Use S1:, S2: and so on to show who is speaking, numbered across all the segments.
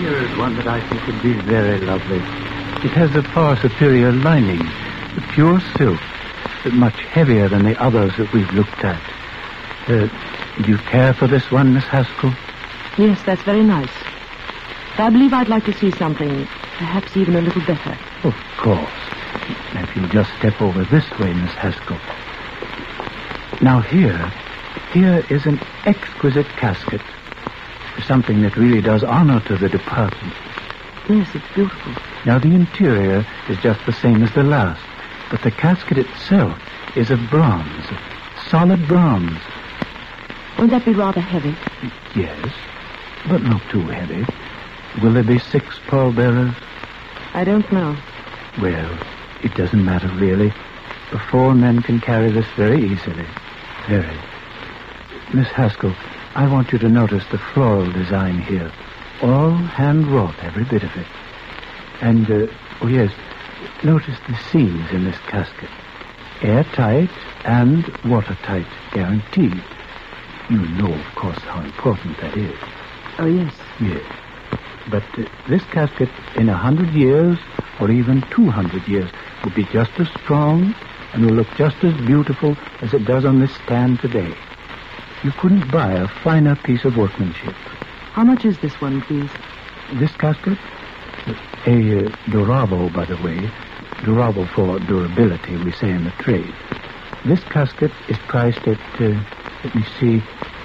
S1: here is one that I think would be very lovely. It has a far superior lining, pure silk, but much heavier than the others that we've looked at. Do you care for this one, Miss Haskell?
S2: Yes, that's very nice. But I believe I'd like to see something, perhaps even a little better.
S1: Of course. If you'll just step over this way, Miss Haskell. Now here is an exquisite casket. Something that really does honor to the departed.
S2: Yes, it's beautiful.
S1: Now the interior is just the same as the last, but the casket itself is of bronze, solid bronze.
S2: Won't that be rather heavy?
S1: Yes, but not too heavy. Will there be 6 pallbearers?
S2: I don't know.
S1: Well, it doesn't matter really. 4 men can carry this very easily. Very. Miss Haskell, I want you to notice the floral design here. All hand-wrought, every bit of it. And, oh yes, notice the seams in this casket. Airtight and watertight, guaranteed. You know, of course, how important that is.
S2: Oh, yes.
S1: Yes. But this casket, in 100 years, or even 200 years, will be just as strong and will look just as beautiful as it does on this stand today. You couldn't buy a finer piece of workmanship.
S2: How much is this one, please?
S1: This casket? A Duravo, by the way. Duravo for durability, we say in the trade. This casket is priced at, let me see,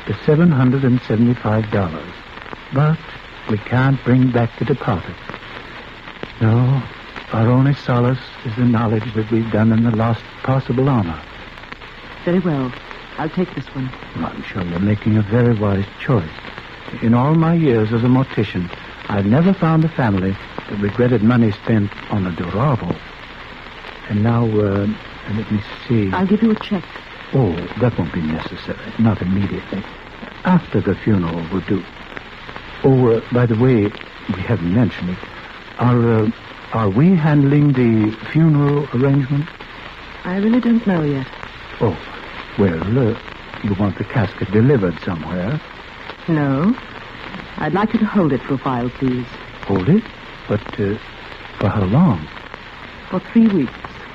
S1: $775. But we can't bring back the departed. No, our only solace is the knowledge that we've done in the lost possible honor.
S2: Very well. I'll take this one.
S1: Well, I'm sure you're making a very wise choice. In all my years as a mortician, I've never found a family that regretted money spent on a Duravo. And now, let me see.
S2: I'll give you a check.
S1: Oh, that won't be necessary. Not immediately. After the funeral will do. Oh, by the way, we haven't mentioned it. Are we handling the funeral arrangement?
S2: I really don't know yet.
S1: Oh, well, you want the casket delivered somewhere?
S2: No. I'd like you to hold it for a while, please.
S1: Hold it? But, for how long?
S2: For 3 weeks.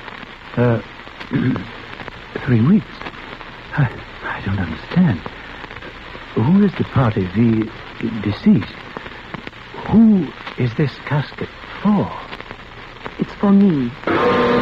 S1: 3 weeks? I don't understand. Who is the party, the deceased? Who is this casket for?
S2: It's for me.